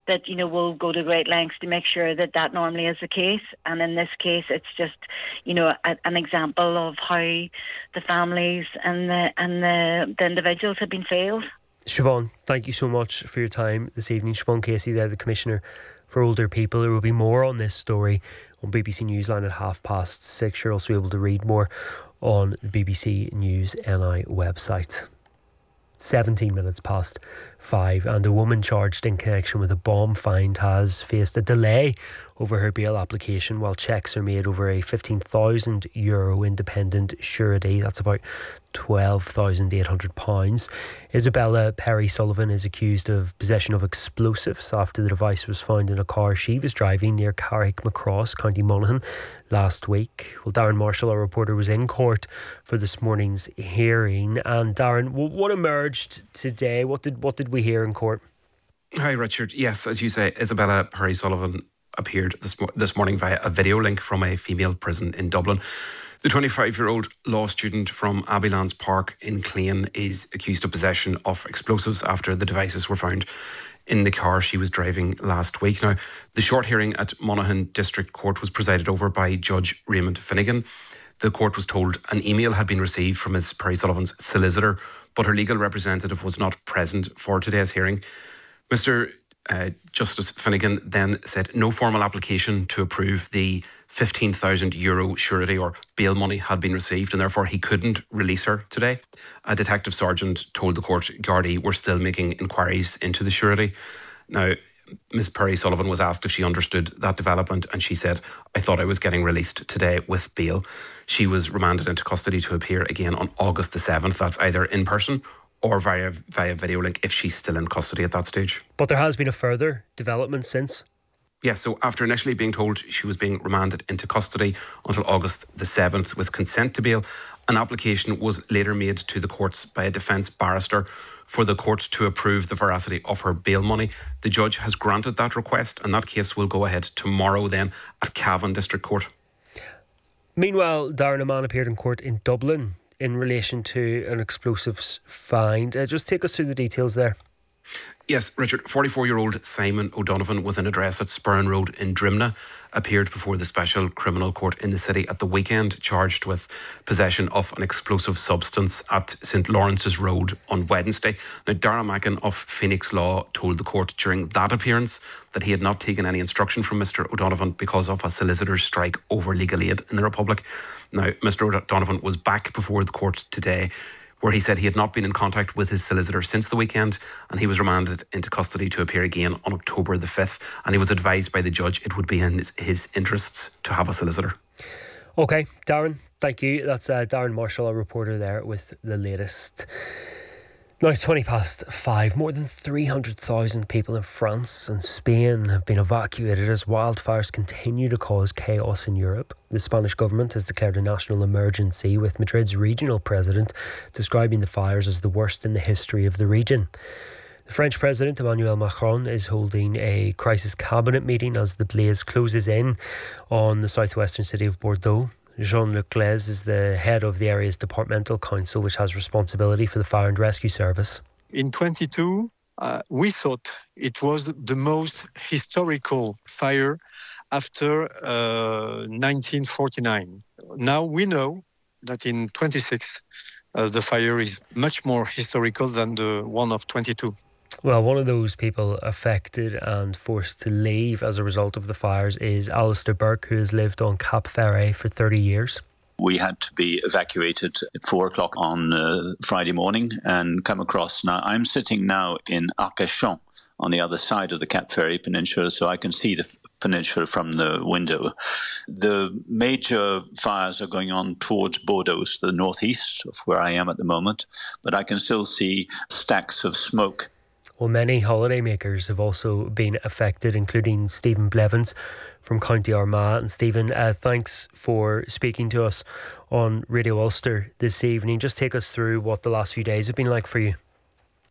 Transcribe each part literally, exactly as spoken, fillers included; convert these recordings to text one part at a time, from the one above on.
that, you know, will go to great lengths to make sure that that normally is the case. And in this case, it's just, you know, a, an example of how the families and the and the, the individuals have been failed. Siobhan, thank you so much for your time this evening. Siobhan Casey there, the Commissioner for Older People. There will be more on this story on B B C Newsline at half past six. You're also able to read more on the B B C News N I website. seventeen minutes past five, and a woman charged in connection with a bomb find has faced a delay over her bail application while checks are made over a fifteen thousand euro independent surety. That's about twelve thousand eight hundred pounds. Isabella Perry Sullivan is accused of possession of explosives after the device was found in a car she was driving near Carrickmacross, County Monaghan, last week. Well, Darren Marshall, our reporter, was in court for this morning's hearing. And Darren, what emerged today? What did what did we hear in court? Hi, Richard. Yes, as you say, Isabella Perry Sullivan appeared this, this morning via a video link from a female prison in Dublin. The twenty-five-year-old law student from Abbeylands Park in Clane is accused of possession of explosives after the devices were found in the car she was driving last week. Now, the short hearing at Monaghan District Court was presided over by Judge Raymond Finnegan. The court was told an email had been received from Miz Perry Sullivan's solicitor, but her legal representative was not present for today's hearing. Mister Uh, Justice Finnegan then said no formal application to approve the fifteen thousand euro surety or bail money had been received, and therefore he couldn't release her today. A detective sergeant told the court Gardaí were still making inquiries into the surety. Now, Miz Perry Sullivan was asked if she understood that development, and she said, "I thought I was getting released today with bail." She was remanded into custody to appear again on August the seventh. That's either in person or via via video link if she's still in custody at that stage. But there has been a further development since. Yes, so after initially being told she was being remanded into custody until August the seventh with consent to bail, an application was later made to the courts by a defence barrister for the court to approve the veracity of her bail money. The judge has granted that request, and that case will go ahead tomorrow then at Cavan District Court. Meanwhile, Darren, a man appeared in court in Dublin in relation to an explosives find. Uh, just take us through the details there. Yes, Richard, forty-four-year-old Simon O'Donovan with an address at Spurn Road in Drimna appeared before the Special Criminal Court in the city at the weekend, charged with possession of an explosive substance at St Lawrence's Road on Wednesday. Now, Dara Mackin of Phoenix Law told the court during that appearance that he had not taken any instruction from Mister O'Donovan because of a solicitor's strike over legal aid in the Republic. Now, Mister O'Donovan was back before the court today, where he said he had not been in contact with his solicitor since the weekend, and he was remanded into custody to appear again on October the fifth, and he was advised by the judge it would be in his, his interests to have a solicitor. OK, Darren, thank you. That's uh, Darren Marshall, a reporter there with the latest. Now it's twenty past five. More than three hundred thousand people in France and Spain have been evacuated as wildfires continue to cause chaos in Europe. The Spanish government has declared a national emergency, with Madrid's regional president describing the fires as the worst in the history of the region. The French President Emmanuel Macron is holding a crisis cabinet meeting as the blaze closes in on the southwestern city of Bordeaux. Jean-Luc Glez is the head of the area's departmental council, which has responsibility for the fire and rescue service. In twenty-two, uh, we thought it was the most historical fire after uh, nineteen forty-nine. Now we know that in twenty-six, uh, the fire is much more historical than the one of twenty-two. Well, one of those people affected and forced to leave as a result of the fires is Alistair Burke, who has lived on Cap Ferret for thirty years. We had to be evacuated at four o'clock on uh, Friday morning and come across. Now, I'm sitting now in Arcachon on the other side of the Cap Ferret Peninsula, so I can see the peninsula from the window. The major fires are going on towards Bordeaux, the northeast of where I am at the moment, but I can still see stacks of smoke. Well, many holidaymakers have also been affected, including Stephen Blevins from County Armagh. And Stephen, uh, thanks for speaking to us on Radio Ulster this evening. Just take us through what the last few days have been like for you.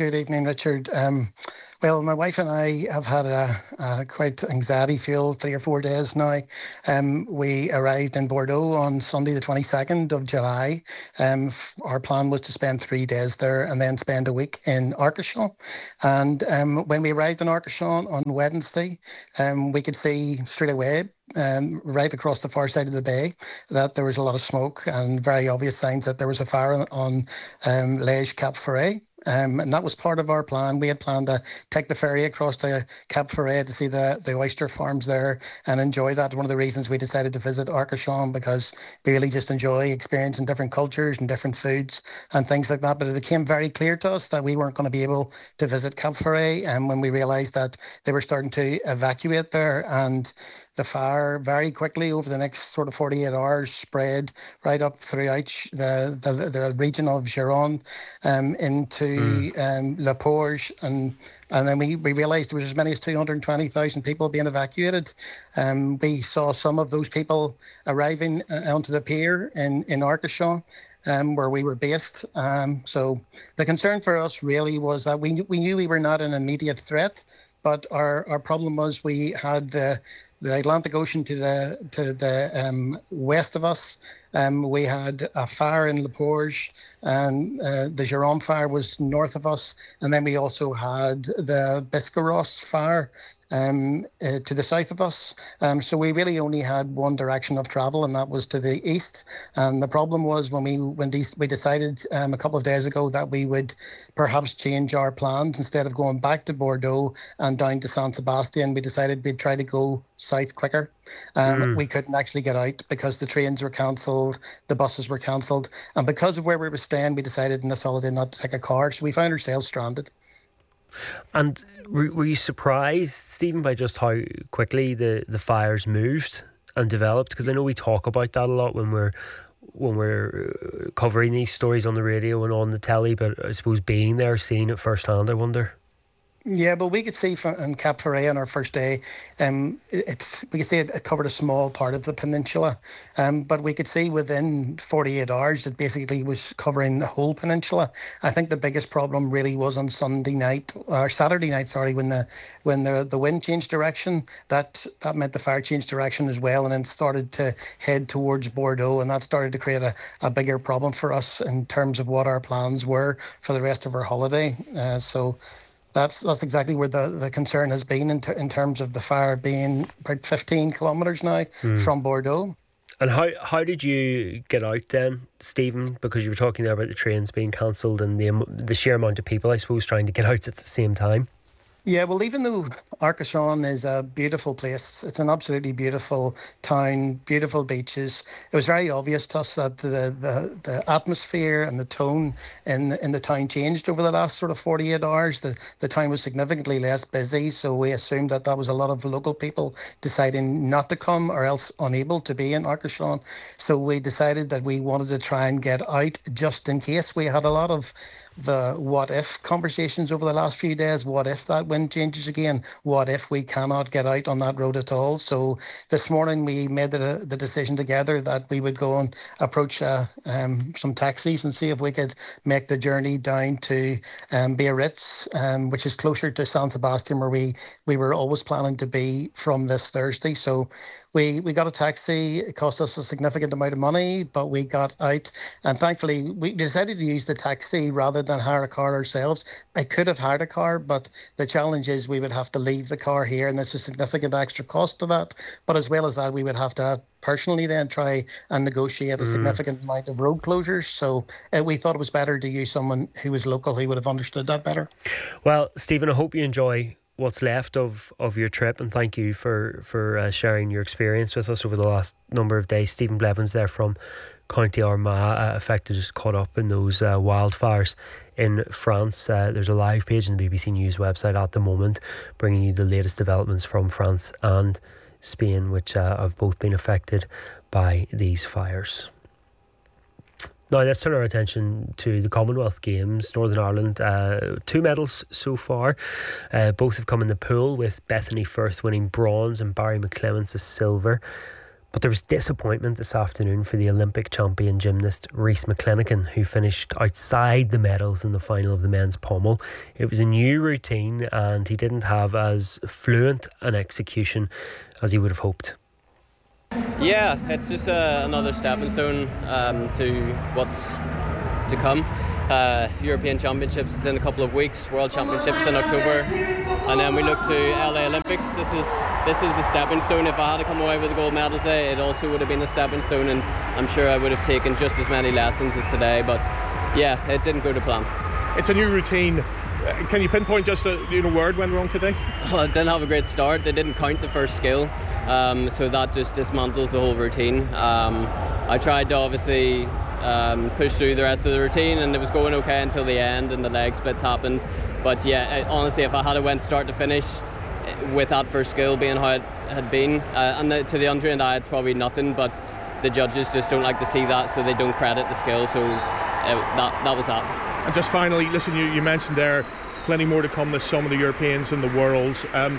Good evening, Richard. Um, well, my wife and I have had a, a quite anxiety-filled three or four days now. Um, we arrived in Bordeaux on Sunday, the twenty-second of July. Um, our plan was to spend three days there and then spend a week in Arcachon. And um, when we arrived in Arcachon on Wednesday, um, we could see straight away, Um, right across the far side of the bay, that there was a lot of smoke and very obvious signs that there was a fire on, on um, Lège Cap Ferret. Um, and that was part of our plan. We had planned to take the ferry across to Cap Ferret to see the, the oyster farms there and enjoy that. One of the reasons we decided to visit Arcachon, because we really just enjoy experiencing different cultures and different foods and things like that. But it became very clear to us that we weren't going to be able to visit Cap Ferret, and when we realised that they were starting to evacuate there, and the fire very quickly over the next sort of forty-eight hours spread right up throughout the the, the region of Gironde um, into mm. um, La Porge, and and then we, we realised there was as many as two hundred twenty thousand people being evacuated. Um, we saw some of those people arriving uh, onto the pier in, in Arcachon, um, where we were based. Um, so the concern for us really was that we, we knew we were not an immediate threat, but our, our problem was we had the the Atlantic Ocean to the to the um, west of us. Um, we had a fire in La Porge, and uh, the Gironde fire was north of us, and then we also had the Biscarrosse fire um, uh, to the south of us. Um, so we really only had one direction of travel, and that was to the east. And the problem was when we when de- we decided um, a couple of days ago that we would perhaps change our plans. Instead of going back to Bordeaux and down to San Sebastian, we decided we'd try to go south quicker. Um, mm. We couldn't actually get out because the trains were cancelled, the buses were cancelled, and because of where we were staying, we decided in this holiday not to take a car, so we found ourselves stranded. And were, were you surprised, Stephen, by just how quickly the, the fires moved and developed? Because I know we talk about that a lot when we're when we're covering these stories on the radio and on the telly, but I suppose being there, seeing it firsthand, I wonder. Yeah, but we could see from in Cap Ferret on our first day, um, it's we could see it, it covered a small part of the peninsula, um, but we could see within forty-eight hours it basically was covering the whole peninsula. I think the biggest problem really was on Sunday night or Saturday night, sorry, when the when the the wind changed direction. That that meant the fire changed direction as well, and then started to head towards Bordeaux, and that started to create a, a bigger problem for us in terms of what our plans were for the rest of our holiday. Uh, so. That's that's exactly where the, the concern has been in, ter- in terms of the fire being about fifteen kilometres now mm. from Bordeaux. And how how did you get out then, Stephen? Because you were talking there about the trains being cancelled and the the sheer amount of people, I suppose, trying to get out at the same time. Yeah, well, even though Arcachon is a beautiful place, it's an absolutely beautiful town, beautiful beaches. It was very obvious to us that the the, the atmosphere and the tone in the, in the town changed over the last sort of forty-eight hours. The the town was significantly less busy, so we assumed that that was a lot of local people deciding not to come or else unable to be in Arcachon. So we decided that we wanted to try and get out just in case. We had a lot of the what if conversations over the last few days. What if that wind changes again? What if we cannot get out on that road at all? So this morning we made the, the decision together that we would go and approach uh, um, some taxis and see if we could make the journey down to um, Biarritz, um, which is closer to San Sebastian, where we, we were always planning to be from this Thursday. So we, we got a taxi. It cost us a significant amount of money, but we got out, and thankfully we decided to use the taxi rather than hire a car ourselves. I could have hired a car, but the challenge is we would have to leave the car here, and there's a significant extra cost to that. But as well as that, we would have to personally then try and negotiate a mm. significant amount of road closures. So uh, we thought it was better to use someone who was local who would have understood that better. Well, Stephen, I hope you enjoy what's left of, of your trip, and thank you for, for uh, sharing your experience with us over the last number of days. Stephen Blevins there from County Armagh, uh, affected, caught up in those uh, wildfires in France. Uh, there's a live page on the B B C News website at the moment bringing you the latest developments from France and Spain, which uh, have both been affected by these fires. Now let's turn our attention to the Commonwealth Games. Northern Ireland, uh, two medals so far. Uh, both have come in the pool, with Bethany Firth winning bronze and Barry McClements a silver. But there was disappointment this afternoon for the Olympic champion gymnast Rhys McClenaghan, who finished outside the medals in the final of the men's pommel. It was a new routine and he didn't have as fluent an execution as he would have hoped. Yeah, it's just uh, another stepping stone um, to what's to come. Uh, European Championships is in a couple of weeks, World Championships in October, and then we look to L A Olympics. This is this is a stepping stone. If I had to come away with a gold medal today, it also would have been a stepping stone, and I'm sure I would have taken just as many lessons as today. But yeah, it didn't go to plan. It's a new routine. Can you pinpoint just a you know word went wrong today? Well, it didn't have a great start. They didn't count the first skill, um, so that just dismantles the whole routine. Um, I tried to obviously um, push through the rest of the routine, and it was going okay until the end, and the leg splits happened. But yeah, it, honestly, if I had went start to finish with that first skill being how it had been, uh, and the, to the untrained eye, it's probably nothing. But the judges just don't like to see that, so they don't credit the skill. So uh, that that was that. And just finally, listen, you, you mentioned there plenty more to come with some of the Europeans and the Worlds, um,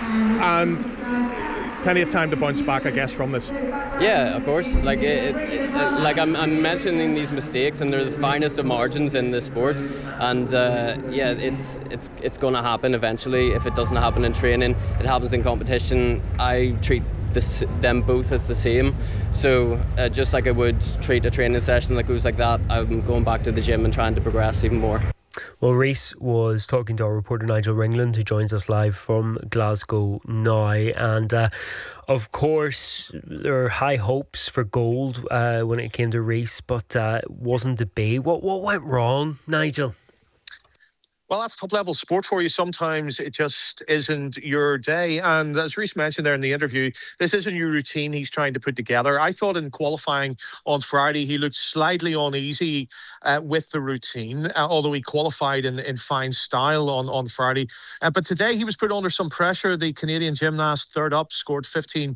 and plenty of time to bounce back, I guess, from this. Yeah, of course. Like it, it, it, like I'm, I'm mentioning these mistakes, and they're the finest of margins in the sport. And uh, yeah, it's it's it's going to happen eventually. If it doesn't happen in training, it happens in competition. I treat this, them both as the same. So uh, just like I would treat a training session that goes like that, I'm going back to the gym and trying to progress even more. Well, Rhys was talking to our reporter Nigel Ringland, who joins us live from Glasgow now. And uh, of course, there are high hopes for gold uh, when it came to Rhys, but uh, wasn't to be. What, what went wrong, Nigel? Well, that's top level sport for you. Sometimes it just isn't your day. And as Rhys mentioned there in the interview, this is a new routine he's trying to put together. I thought in qualifying on Friday, he looked slightly uneasy uh, with the routine, uh, although he qualified in, in fine style on, on Friday. Uh, but today he was put under some pressure. The Canadian gymnast, third up, scored fifteen